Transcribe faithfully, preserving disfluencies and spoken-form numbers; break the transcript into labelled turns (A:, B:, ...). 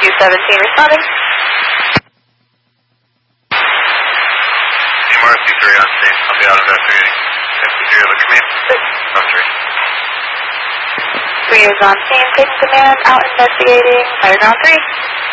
A: Rescue seventeen responding.
B: Team R C three on scene. I'll be out investigating. fifty-three, look at me. On three.
A: three is on scene, taking command, out investigating. Fire ground three.